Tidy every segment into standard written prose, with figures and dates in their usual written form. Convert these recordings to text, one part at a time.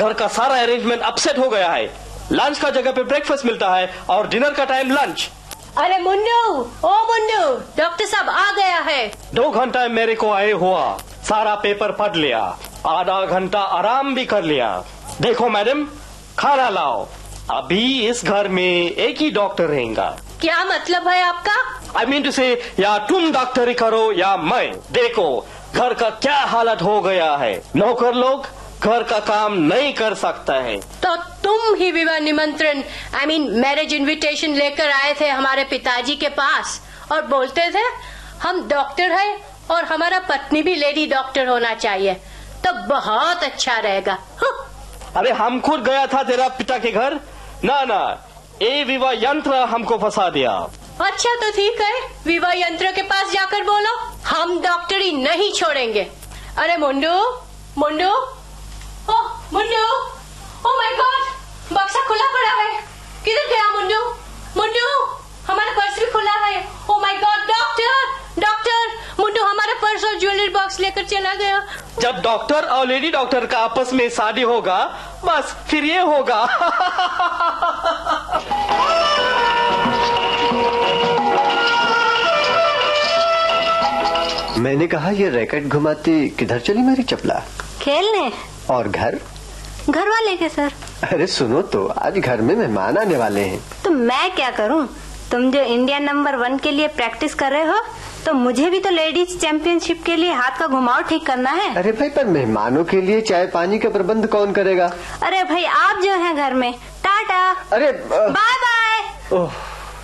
घर का सारा अरेंजमेंट अपसेट हो गया है। लंच का जगह पे ब्रेकफास्ट मिलता है और डिनर का टाइम लंच। अरे मुन्नू, ओ मुन्नू, डॉक्टर साहब आ गया है। 2 घंटा मेरे को आए हुआ, सारा पेपर पढ़ लिया, आधा घंटा आराम भी कर लिया। देखो मैडम, खाना लाओ। अभी इस घर में एक ही डॉक्टर रहेगा। क्या मतलब है आपका? आई मीन टू से, या तुम डॉक्टरी करो या मैं। देखो घर का क्या हालत हो गया है, नौकर लोग घर का काम नहीं कर सकता है। तो तुम ही विवाह निमंत्रण मैरिज इनविटेशन लेकर आए थे हमारे पिताजी के पास और बोलते थे हम डॉक्टर हैं और हमारा पत्नी भी लेडी डॉक्टर होना चाहिए, तो बहुत अच्छा रहेगा। अरे हम खुद गया था तेरा पिता के घर। ना, ये विवाह यंत्र हमको फंसा दिया। अच्छा तो ठीक है, विवाह यंत्र के पास जाकर बोलो हम डॉक्टरी नहीं छोड़ेंगे। अरे मुंडू, मुंडू, ओह मुंडू, ओह माय गॉड, बक्सा खुला पड़ा है। किधर गया मुंडू? मुंडू, हमारा पर्स भी खुला है। Oh my God, doctor, doctor, मुंडू हमारा पर्स और ज्वेलरी बॉक्स लेकर चला गया। जब डॉक्टर और लेडी डॉक्टर का आपस में शादी होगा, बस फिर ये होगा। मैंने कहा ये रैकेट घुमाती किधर चली मेरी चपला? खेलने। और घर वाले के सर। अरे सुनो तो, आज घर में मेहमान आने वाले हैं। तो मैं क्या करूं? तुम जो इंडिया नंबर 1 के लिए प्रैक्टिस कर रहे हो, तो मुझे भी तो लेडीज चैंपियनशिप के लिए हाथ का घुमाव ठीक करना है। अरे भाई, पर मेहमानों के लिए चाय पानी का प्रबंध कौन करेगा? अरे भाई आप जो हैं घर में। टाटा। अरे बाय बाय। ओह,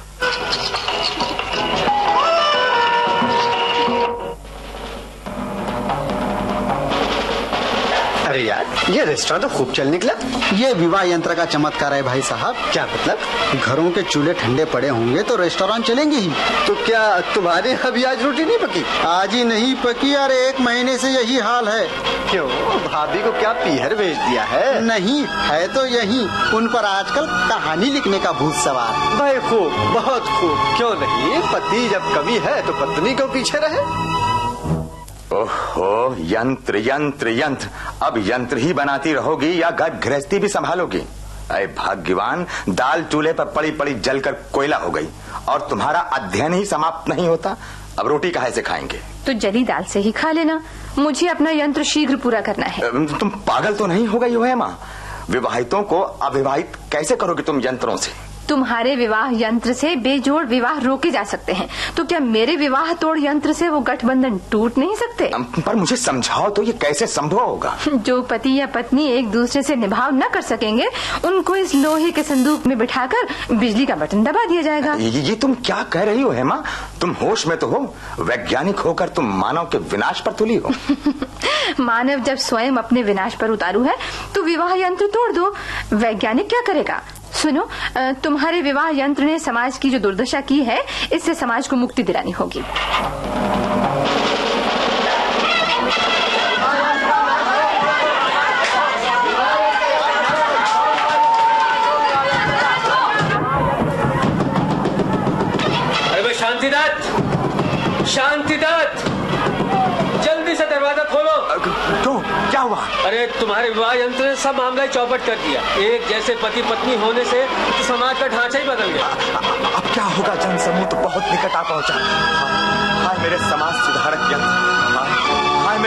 अरे यार, ये रेस्टोरेंट तो खूब चल निकला। ये विवाह यंत्र का चमत्कार है भाई साहब। क्या मतलब? घरों के चूल्हे ठंडे पड़े होंगे तो रेस्टोरेंट चलेंगे ही। तो क्या तुम्हारे अभी आज रोटी नहीं पकी? आज ही नहीं पकी, अरे 1 महीने से यही हाल है। क्यों, भाभी को क्या पीहर भेज दिया है? नहीं है तो यही, उन पर आजकल कहानी लिखने का भूत सवार। भाई खूब, बहुत खूब। क्यों नहीं, पति जब कवि है तो पत्नी को पीछे रहे। ओहो, यंत्र यंत्र यंत्र, अब यंत्र ही बनाती रहोगी या घर गृहस्थी भी संभालोगी? अरे भाग्यवान, दाल चूल्हे पर पड़ी पड़ी जलकर कोयला हो गई और तुम्हारा अध्ययन ही समाप्त नहीं होता। अब रोटी कहाँ से खाएंगे? तो जली दाल से ही खा लेना। मुझे अपना यंत्र शीघ्र पूरा करना है। तुम पागल तो नहीं हो गई हो माँ? विवाहितों को अविवाहित कैसे करोगे तुम यंत्रों से? तुम्हारे विवाह यंत्र से बेजोड़ विवाह रोके जा सकते हैं, तो क्या मेरे विवाह तोड़ यंत्र से वो गठबंधन टूट नहीं सकते? पर मुझे समझाओ तो, ये कैसे संभव होगा? जो पति या पत्नी एक दूसरे से निभाव न कर सकेंगे, उनको इस लोहे के संदूक में बिठाकर बिजली का बटन दबा दिया जाएगा। ये तुम क्या कह रही हो हेमा? तुम होश में तो हो? वैज्ञानिक होकर तुम मानव के विनाश पर तुली हो। मानव जब स्वयं अपने विनाश पर उतारू है तो विवाह यंत्र तोड़ दो। वैज्ञानिक क्या करेगा? सुनो, तुम्हारे विवाह यंत्र ने समाज की जो दुर्दशा की है, इससे समाज को मुक्ति दिलानी होगी। अरे भाई शांतिदत्त, शांतिदत्त, जल्दी से दरवाजा खोलो। क्यों, क्या हुआ? अरे तुम्हारे विवाह यंत्र ने सब मामला चौपट कर दिया। एक जैसे पति पत्नी होने से तो समाज का ढांचा ही बदल गया। अब क्या होगा? जनसमूह तो बहुत निकट आ पहुंचा। हाय मेरे समाज सुधारक यंत्र,